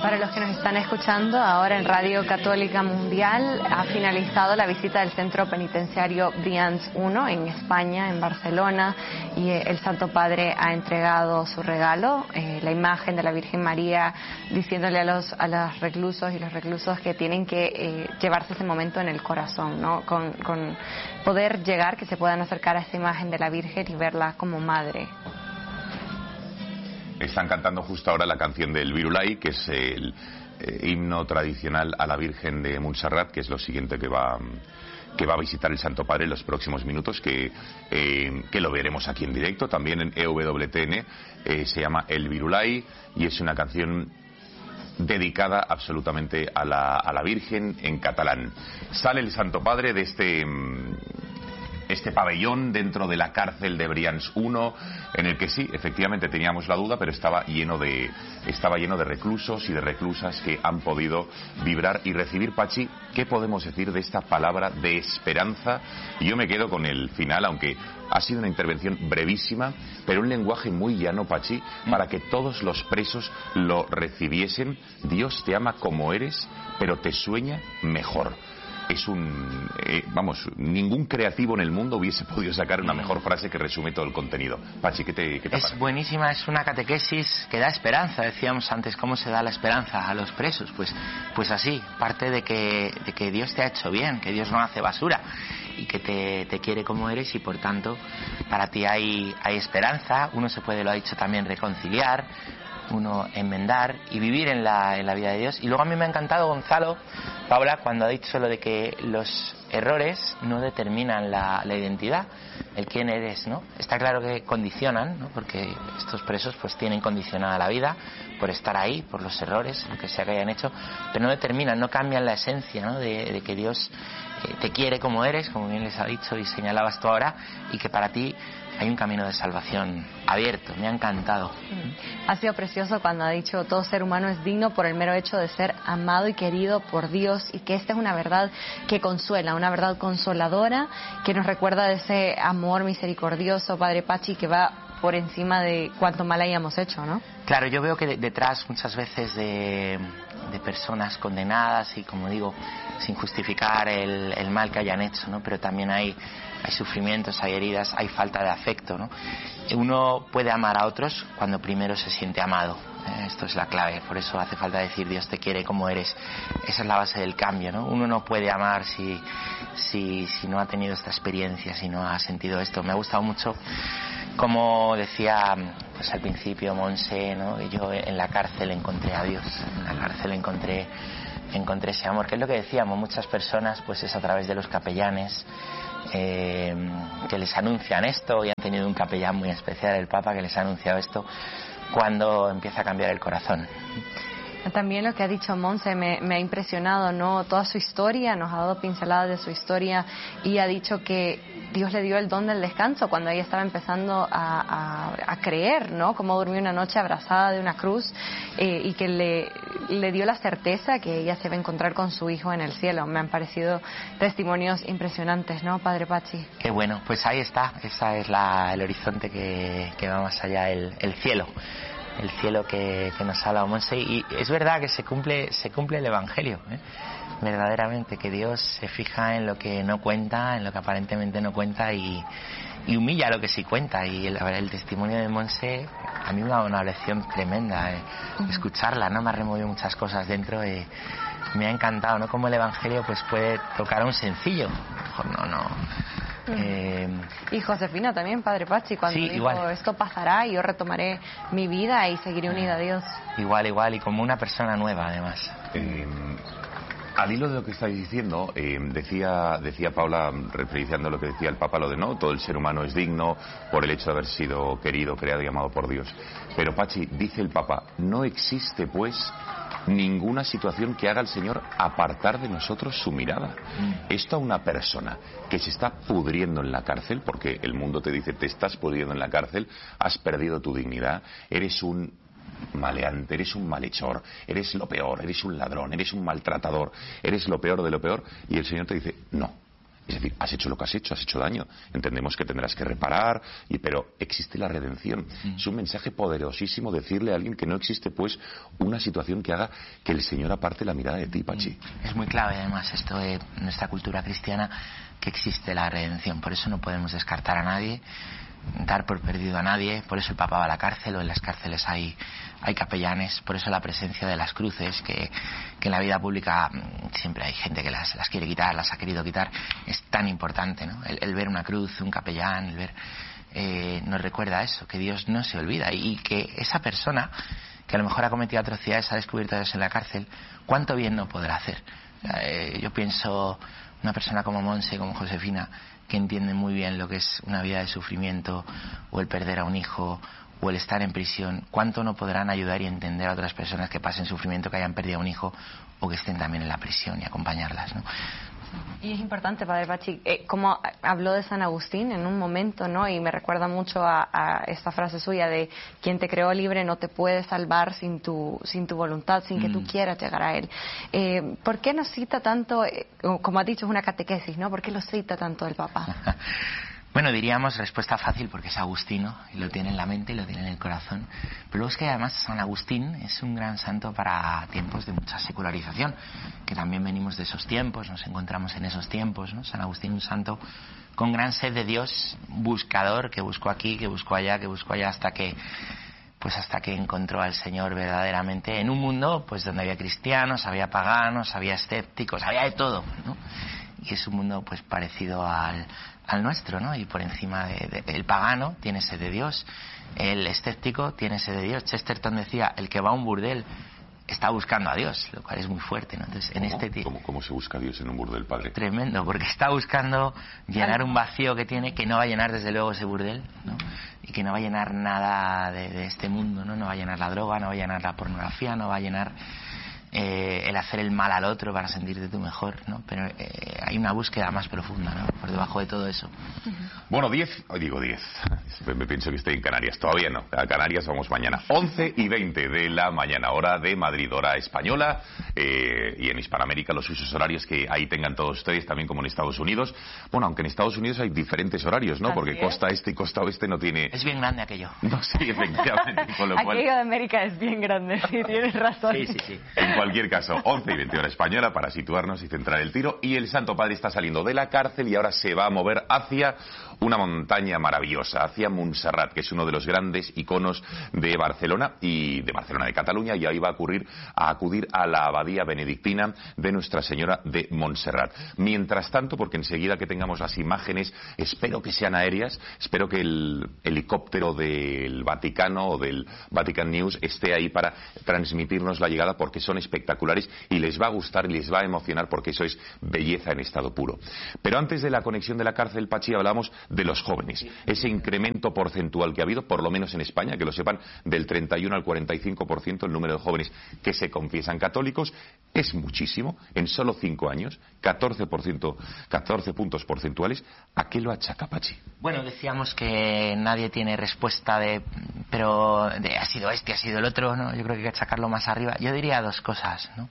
Para los que nos están escuchando, ahora en Radio Católica Mundial ha finalizado la visita del Centro Penitenciario Brians I en España, en Barcelona, y el Santo Padre ha entregado su regalo, la imagen de la Virgen María, diciéndole a los reclusos y los reclusos que tienen que llevarse ese momento en el corazón, ¿no? Con poder llegar, que se puedan acercar a esa imagen de la Virgen y verla como madre. Están cantando justo ahora la canción del Virulai, que es el himno tradicional a la Virgen de Montserrat, que es lo siguiente que va a visitar el Santo Padre en los próximos minutos, que lo veremos aquí en directo, también en EWTN. Se llama El Virulai y es una canción dedicada absolutamente a la Virgen en catalán. Sale el Santo Padre de este pabellón dentro de la cárcel de Brians I, en el que sí, efectivamente teníamos la duda, pero estaba lleno de reclusos y de reclusas que han podido vibrar y recibir. Pachi, ¿qué podemos decir de esta palabra de esperanza? Y yo me quedo con el final, aunque ha sido una intervención brevísima, pero un lenguaje muy llano, Pachi, para que todos los presos lo recibiesen. Dios te ama como eres, pero te sueña mejor. Es ningún creativo en el mundo hubiese podido sacar una mejor frase que resume todo el contenido. Pachi, ¿qué te parece? Es buenísima, es una catequesis que da esperanza. Decíamos antes, ¿cómo se da la esperanza a los presos? Pues así, parte de que Dios te ha hecho bien, que Dios no hace basura y que te quiere como eres, y por tanto para ti hay esperanza. Uno se puede, lo ha dicho también, reconciliar, uno enmendar y vivir en la vida de Dios. Y luego a mí me ha encantado Gonzalo, Paula, cuando ha dicho lo de que los errores no determinan la identidad, el quién eres, ¿no? Está claro que condicionan, ¿no? Porque estos presos pues tienen condicionada la vida por estar ahí, por los errores, lo que sea que hayan hecho, pero no determinan, no cambian la esencia, ¿no? de que Dios te quiere como eres, como bien les ha dicho y señalabas tú ahora, y que para ti hay un camino de salvación abierto. Me ha encantado. Ha sido precioso cuando ha dicho: todo ser humano es digno por el mero hecho de ser amado y querido por Dios, y que esta es una verdad que consuela, una verdad consoladora, que nos recuerda de ese amor misericordioso, Padre Pachi, que va por encima de cuánto mal hayamos hecho, ¿no? Claro, yo veo que detrás muchas veces de personas condenadas, y como digo, sin justificar el mal que hayan hecho, ¿no? Pero también hay sufrimientos, hay heridas, hay falta de afecto, ¿no? Uno puede amar a otros cuando primero se siente amado. Esto es la clave, por eso hace falta decir Dios te quiere como eres. Esa es la base del cambio, ¿no? Uno no puede amar si no ha tenido esta experiencia, si no ha sentido esto. Me ha gustado mucho, como decía pues al principio Monse, ¿no? Yo en la cárcel encontré a Dios, en la cárcel encontré ese amor, que es lo que decíamos, muchas personas pues es a través de los capellanes que les anuncian esto, y han tenido un capellán muy especial, el Papa, que les ha anunciado esto, cuando empieza a cambiar el corazón. También lo que ha dicho Monse me ha impresionado, ¿no? Toda su historia, nos ha dado pinceladas de su historia, y ha dicho que Dios le dio el don del descanso cuando ella estaba empezando a creer, ¿no? Cómo durmió una noche abrazada de una cruz, y que le dio la certeza que ella se va a encontrar con su hijo en el cielo. Me han parecido testimonios impresionantes, ¿no, Padre Pachi? Qué bueno, pues ahí está, esa es el horizonte que va más allá, el cielo. El cielo que nos habla Monse, y es verdad que se cumple el Evangelio, ¿eh? Verdaderamente, que Dios se fija en lo que no cuenta, en lo que aparentemente no cuenta, y humilla lo que sí cuenta. Y el testimonio de Monse a mí me ha dado una lección tremenda, escucharla, ¿no? Me ha removido muchas cosas dentro, me ha encantado, ¿no? Cómo el Evangelio pues puede tocar a un sencillo, mejor no. Y Josefina también, Padre Pachi, cuando sí, dijo igual. Esto pasará y yo retomaré mi vida y seguiré unida a Dios. Igual, y como una persona nueva, además. Al hilo de lo que estáis diciendo, decía Paula, referenciando lo que decía el Papa, lo de no, todo el ser humano es digno por el hecho de haber sido querido, creado y amado por Dios. Pero Pachi, dice el Papa, no existe pues ninguna situación que haga al Señor apartar de nosotros su mirada. Esto a una persona que se está pudriendo en la cárcel, porque el mundo te dice te estás pudriendo en la cárcel, has perdido tu dignidad, eres un maleante, eres un malhechor, eres lo peor, eres un ladrón, eres un maltratador, eres lo peor de lo peor, y el Señor te dice no, Es decir, has hecho lo que has hecho daño. Entendemos que tendrás que reparar, pero existe la redención. Es un mensaje poderosísimo decirle a alguien que no existe, pues, una situación que haga que el Señor aparte la mirada de ti, Pachi. Es muy clave, además, esto de nuestra cultura cristiana, que existe la redención. Por eso no podemos descartar a nadie, dar por perdido a nadie. Por eso el Papa va a la cárcel, o en las cárceles hay capellanes. Por eso la presencia de las cruces, que en la vida pública siempre hay gente que las quiere quitar, las ha querido quitar, es tan importante, ¿no? El ver una cruz, un capellán, el ver nos recuerda eso, que Dios no se olvida, y que esa persona que a lo mejor ha cometido atrocidades, ha descubierto a Dios en la cárcel, cuánto bien no podrá hacer. Yo pienso, una persona como Monse, como Josefina, que entiende muy bien lo que es una vida de sufrimiento, o el perder a un hijo, o el estar en prisión, cuánto no podrán ayudar y entender a otras personas que pasen sufrimiento, que hayan perdido a un hijo, o que estén también en la prisión, y acompañarlas, ¿no? Y es importante, Padre Pachi, como habló de San Agustín en un momento, ¿no? Y me recuerda mucho a esta frase suya de: quien te creó libre no te puede salvar sin tu voluntad, sin que tú quieras llegar a él. ¿Por qué nos cita tanto, como has dicho, es una catequesis, ¿no? ¿Por qué lo cita tanto el Papa? Bueno, diríamos respuesta fácil porque es agustino y lo tiene en la mente y lo tiene en el corazón. Pero luego es que además San Agustín es un gran santo para tiempos de mucha secularización, que también venimos de esos tiempos, nos encontramos en esos tiempos, ¿no? San Agustín, un santo con gran sed de Dios, buscador, que buscó aquí, que buscó allá, hasta que encontró al Señor verdaderamente en un mundo pues donde había cristianos, había paganos, había escépticos, había de todo, ¿no? Y es un mundo pues parecido al nuestro, ¿no? Y por encima el pagano tiene sed de Dios, el escéptico tiene sed de Dios. Chesterton decía: el que va a un burdel está buscando a Dios, lo cual es muy fuerte, ¿no? Entonces, ¿Cómo se busca a Dios en un burdel, padre? Tremendo, porque está buscando llenar un vacío que tiene, que no va a llenar desde luego ese burdel, ¿no? Y que no va a llenar nada de este mundo, ¿no? No va a llenar la droga, no va a llenar la pornografía, no va a llenar el hacer el mal al otro para sentirte tú mejor, ¿no? Pero hay una búsqueda más profunda, ¿no? Por debajo de todo eso. Bueno, 10, me pienso que estoy en Canarias, todavía no, a Canarias vamos mañana, 11:20 de la mañana, hora de Madrid, hora española, y en Hispanoamérica los usos horarios que ahí tengan todos ustedes, también como en Estados Unidos. Bueno, aunque en Estados Unidos hay diferentes horarios, ¿no? Porque costa este y costa oeste no tiene... Es bien grande aquello. No, sí, efectivamente. Con lo cual... Aquello de América es bien grande, sí, tienes razón. Sí. En cualquier caso, 11:20 hora española para situarnos y centrar el tiro. Y el Santo Padre está saliendo de la cárcel y ahora se va a mover hacia una montaña maravillosa, hacia Montserrat, que es uno de los grandes iconos de Barcelona y de Barcelona de Cataluña, y ahí va a acudir a la abadía benedictina de Nuestra Señora de Montserrat. Mientras tanto, porque enseguida que tengamos las imágenes, espero que sean aéreas, espero que el helicóptero del Vaticano o del Vatican News esté ahí para transmitirnos la llegada, porque son espectaculares y les va a gustar y les va a emocionar, porque eso es belleza en estado puro. Pero antes de la conexión de la cárcel, Pachi, hablamos de los jóvenes, ese incremento porcentual que ha habido, por lo menos en España, que lo sepan, del 31 al 45% el número de jóvenes que se confiesan católicos. Es muchísimo, en solo 5 años, 14 puntos porcentuales. ¿A qué lo achaca, Pachi? Bueno, decíamos que nadie tiene respuesta ha sido este, ha sido el otro, ¿no? Yo creo que hay que achacarlo más arriba. Yo diría dos cosas, ¿no?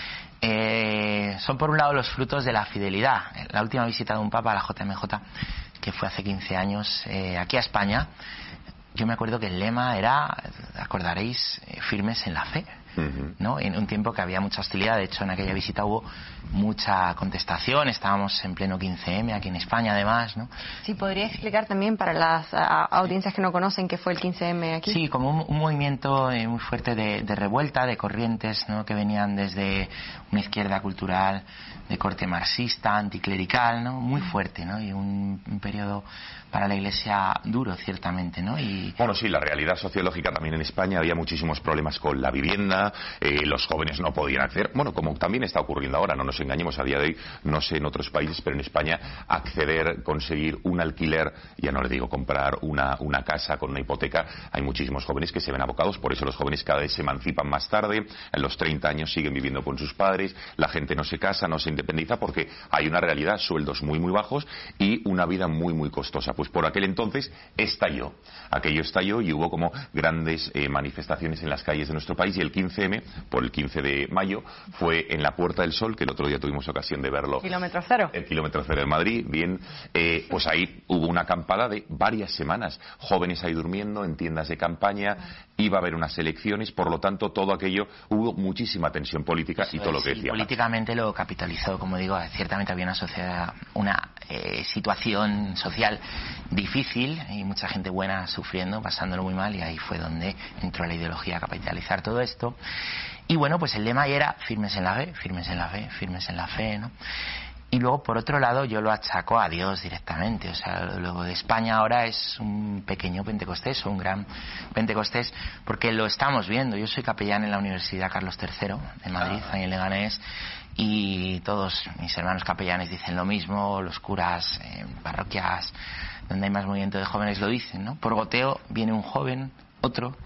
Son por un lado los frutos de la fidelidad. La última visita de un papa a la JMJ, que fue hace 15 años aquí a España, yo me acuerdo que el lema era, acordaréis, firmes en la fe, ¿no? En un tiempo que había mucha hostilidad. De hecho, en aquella visita hubo mucha contestación. Estábamos en pleno 15M aquí en España, además, ¿no? Sí, ¿podría explicar también para las audiencias que no conocen qué fue el 15M aquí? Sí, como un movimiento muy fuerte de revuelta, de corrientes, ¿no? Que venían desde una izquierda cultural de corte marxista, anticlerical, ¿no? Muy fuerte, ¿no? Y un periodo para la Iglesia duro, ciertamente, ¿no? Bueno, sí, la realidad sociológica también en España, había muchísimos problemas con la vivienda, los jóvenes no podían acceder, bueno, como también está ocurriendo ahora, no nos engañemos, a día de hoy, no sé en otros países, pero en España acceder, conseguir un alquiler, ya no le digo comprar una casa con una hipoteca, hay muchísimos jóvenes que se ven abocados. Por eso los jóvenes cada vez se emancipan más tarde, en los 30 años siguen viviendo con sus padres, la gente no se casa, no se independiza, porque hay una realidad, sueldos muy muy bajos y una vida muy muy costosa. Pues por aquel entonces aquello estalló y hubo como grandes manifestaciones en las calles de nuestro país, y el 15 15M, por el 15 de mayo, fue en la Puerta del Sol, que el otro día tuvimos ocasión de verlo. Kilómetro cero. El kilómetro cero de Madrid, bien. Pues ahí hubo una acampada de varias semanas. Jóvenes ahí durmiendo en tiendas de campaña, iba a haber unas elecciones, por lo tanto, todo aquello, hubo muchísima tensión política y todo lo que decía. Políticamente lo capitalizó, como digo, ciertamente había una sociedad, una situación social difícil y mucha gente buena sufriendo, pasándolo muy mal, y ahí fue donde entró la ideología a capitalizar todo esto. Y bueno, pues el lema ahí era firmes en la fe, firmes en la fe, firmes en la fe, ¿no? Y luego, por otro lado, yo lo achaco a Dios directamente. O sea, lo de España ahora es un pequeño Pentecostés o un gran Pentecostés, porque lo estamos viendo. Yo soy capellán en la Universidad Carlos III de Madrid, ahí en Leganés, y todos mis hermanos capellanes dicen lo mismo, los curas en parroquias donde hay más movimiento de jóvenes lo dicen, ¿no? Por goteo viene un joven, otro,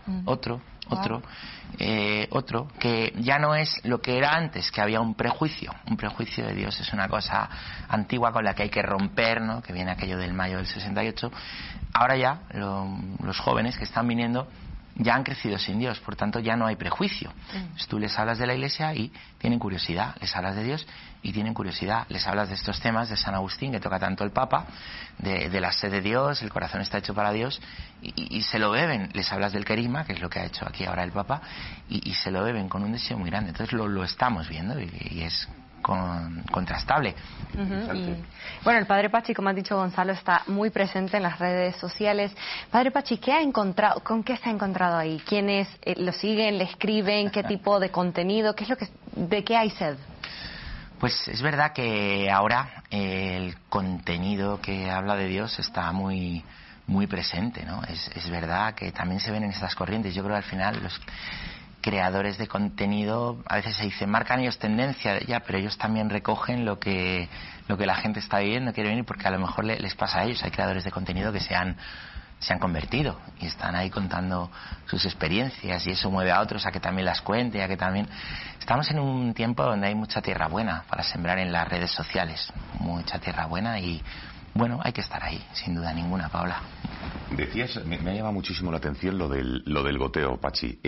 que ya no es lo que era antes, que había un prejuicio de Dios, es una cosa antigua con la que hay que romper, ¿no? Que viene aquello del mayo del 68. Ahora ya los jóvenes que están viniendo ya han crecido sin Dios, por tanto ya no hay prejuicio. Entonces, tú les hablas de la Iglesia y tienen curiosidad, les hablas de Dios y tienen curiosidad, les hablas de estos temas de San Agustín, que toca tanto el Papa, de la sed de Dios, el corazón está hecho para Dios, y se lo beben. Les hablas del querigma, que es lo que ha hecho aquí ahora el Papa, y se lo beben con un deseo muy grande. Entonces lo estamos viendo y es contrastable. Bueno, el Padre Pachi, como ha dicho Gonzalo, está muy presente en las redes sociales. Padre Pachi, ¿qué ha encontrado? ¿Con qué se ha encontrado ahí? ¿Quiénes lo siguen, le escriben? ¿Qué tipo de contenido? ¿De qué hay sed? Pues es verdad que ahora el contenido que habla de Dios está muy presente, ¿no? Es verdad que también se ven en estas corrientes. Yo creo que al final los creadores de contenido, a veces se dice, marcan ellos tendencia, ya, pero ellos también recogen lo que la gente está viviendo, quiere venir, porque a lo mejor les pasa a ellos. Hay creadores de contenido que se han convertido y están ahí contando sus experiencias, y eso mueve a otros a que también las cuente, a que también... Estamos en un tiempo donde hay mucha tierra buena para sembrar en las redes sociales, mucha tierra buena, y bueno, hay que estar ahí, sin duda ninguna, Paula. Decías, me ha llamado muchísimo la atención lo del goteo, Pachi,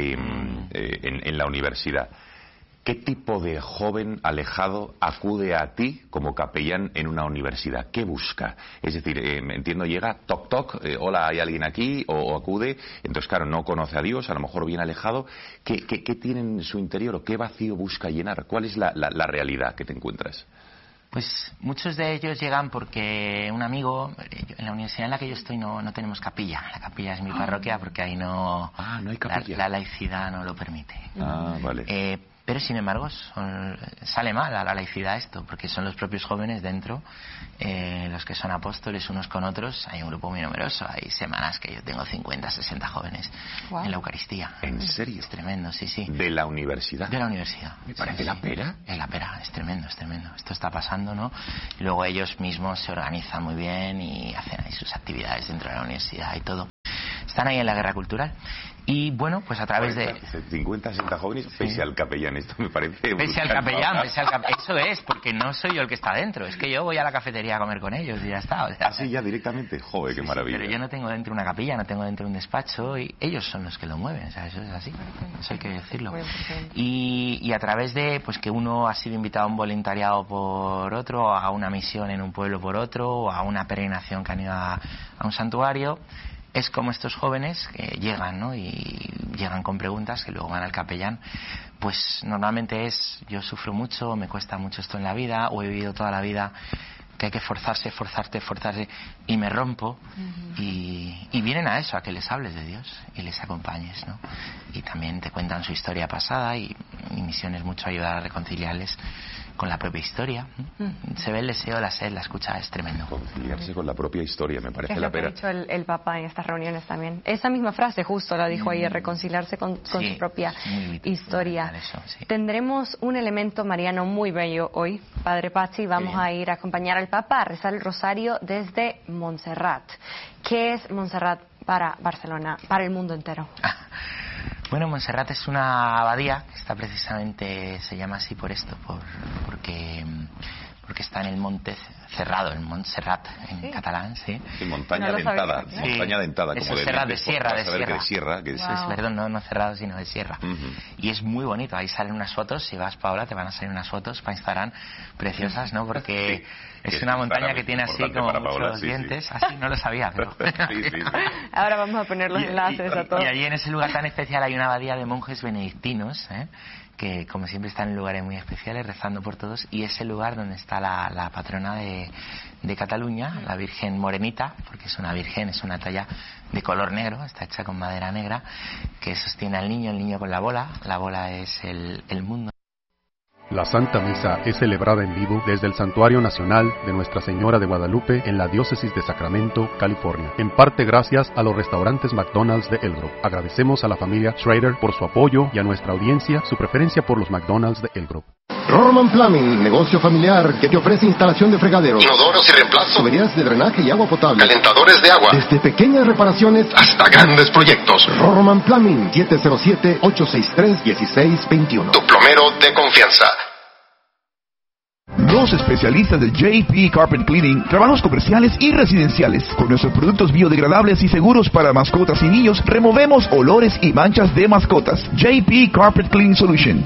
en la universidad. ¿Qué tipo de joven alejado acude a ti como capellán en una universidad? ¿Qué busca? Es decir, entiendo, llega, toc toc, hola, ¿hay alguien aquí? O acude, entonces claro, no conoce a Dios, a lo mejor bien alejado. ¿Qué tiene en su interior o qué vacío busca llenar? ¿Cuál es la realidad que te encuentras? Pues muchos de ellos llegan porque un amigo, en la universidad en la que yo estoy no tenemos capilla. La capilla es mi parroquia porque ahí no hay capilla. La laicidad no lo permite. Vale. Pero sin embargo sale mal a la laicidad esto, porque son los propios jóvenes dentro los que son apóstoles unos con otros. Hay un grupo muy numeroso, hay semanas que yo tengo 50, 60 jóvenes en la Eucaristía. ¿En serio? Es tremendo, sí. ¿De la universidad? De la universidad. Me parece la pera. Es la pera, es tremendo. Esto está pasando, ¿no? Y luego ellos mismos se organizan muy bien y hacen ahí sus actividades dentro de la universidad y todo. Están ahí en la guerra cultural. Y bueno, pues a través de 50, 60 jóvenes, pese al capellán. Esto me parece pese al capellán. Eso es, porque no soy yo el que está dentro, es que yo voy a la cafetería a comer con ellos y ya está. O sea, así ya directamente, joder, qué maravilla. Pero yo no tengo dentro una capilla, no tengo dentro un despacho, y ellos son los que lo mueven. O sea, eso es así, eso hay que decirlo. Y a través de pues que uno ha sido invitado a un voluntariado por otro, a una misión en un pueblo por otro, o a una peregrinación que han ido a un santuario, es como estos jóvenes que llegan, ¿no? Y llegan con preguntas que luego van al capellán. Pues normalmente yo sufro mucho, me cuesta mucho esto en la vida, o he vivido toda la vida que hay que forzarse, y me rompo. Y vienen a eso, a que les hables de Dios y les acompañes, ¿no? Y también te cuentan su historia pasada, y mi misión es mucho ayudar a reconciliarles con la propia historia. Se ve el deseo, la sed, la escucha, es tremendo. Conciliarse con la propia historia, me parece la pera. Es lo que ha dicho el Papa en estas reuniones también. Esa misma frase justo la dijo ayer, reconciliarse con su propia historia. Eso, sí. Tendremos un elemento mariano muy bello hoy, Padre Pachi. Vamos a ir a acompañar al Papa a rezar el rosario desde Montserrat. ¿Qué es Montserrat para Barcelona, para el mundo entero? Bueno, Montserrat es una abadía que está precisamente, se llama así por esto, porque porque está en el monte cerrado, el Montserrat en catalán, sí. Sí, montaña dentada, Sí. montaña dentada, Eso como es Serrat de Sierra, de Sierra. Que es... Eso es, perdón, no cerrado, sino de sierra. Y es muy bonito, ahí salen unas fotos, si vas, Paola, te van a salir unas fotos para Instagram preciosas, ¿no? Porque es una montaña que tiene así como muchos dientes, así no lo sabía, pero... Sí. Ahora vamos a poner los enlaces a todos. Y allí en ese lugar tan especial hay una abadía de monjes benedictinos, que como siempre están en lugares muy especiales rezando por todos, y es el lugar donde está la patrona de Cataluña, la Virgen Morenita, porque es una virgen, es una talla de color negro, está hecha con madera negra, que sostiene al niño, el niño con la bola es el mundo. La Santa Misa es celebrada en vivo desde el Santuario Nacional de Nuestra Señora de Guadalupe en la Diócesis de Sacramento, California. En parte gracias a los restaurantes McDonald's de El Grove. Agradecemos a la familia Schrader por su apoyo y a nuestra audiencia su preferencia por los McDonald's de El Grove. Rorman Plumbing, negocio familiar que te ofrece instalación de fregaderos, inodoros y reemplazo, tuberías de drenaje y agua potable, calentadores de agua, desde pequeñas reparaciones hasta grandes proyectos. Rorman Plumbing, 707-863-1621. Tu plomero de confianza. Los especialistas de JP Carpet Cleaning, trabajos comerciales y residenciales. Con nuestros productos biodegradables y seguros para mascotas y niños, removemos olores y manchas de mascotas. JP Carpet Cleaning Solution,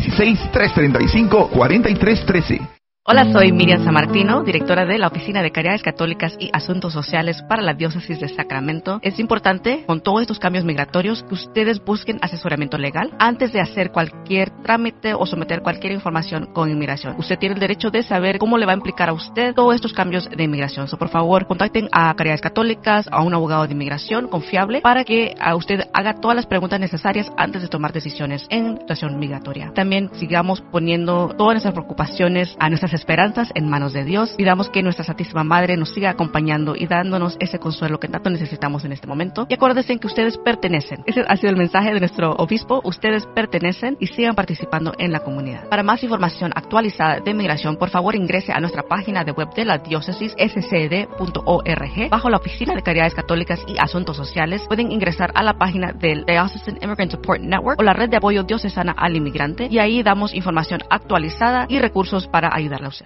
916-335-4313. Hola, soy Miriam Sammartino, directora de la Oficina de Caridades Católicas y Asuntos Sociales para la Diócesis de Sacramento. Es importante, con todos estos cambios migratorios, que ustedes busquen asesoramiento legal antes de hacer cualquier trámite o someter cualquier información con inmigración. Usted tiene el derecho de saber cómo le va a implicar a usted todos estos cambios de inmigración. Por favor, contacten a Caridades Católicas, a un abogado de inmigración confiable, para que a usted haga todas las preguntas necesarias antes de tomar decisiones en situación migratoria. También sigamos poniendo todas nuestras preocupaciones, a nuestras esperanzas en manos de Dios. Pidamos que nuestra Santísima Madre nos siga acompañando y dándonos ese consuelo que tanto necesitamos en este momento. Y acuérdense que ustedes pertenecen. Ese ha sido el mensaje de nuestro obispo. Ustedes pertenecen y sigan participando en la comunidad. Para más información actualizada de migración, por favor ingrese a nuestra página de web de la diócesis, scd.org. Bajo la Oficina de Caridades Católicas y Asuntos Sociales, pueden ingresar a la página del Diocesan Immigrant Support Network o la red de apoyo diocesana al inmigrante, y ahí damos información actualizada y recursos para ayudarle a usted.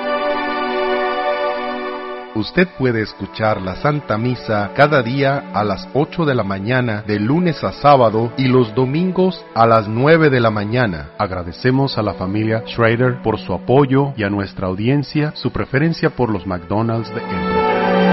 Usted puede escuchar la Santa Misa cada día a las 8 de la mañana, de lunes a sábado, y los domingos a las 9 de la mañana. Agradecemos a la familia Schrader por su apoyo y a nuestra audiencia su preferencia por los McDonald's de El Grove.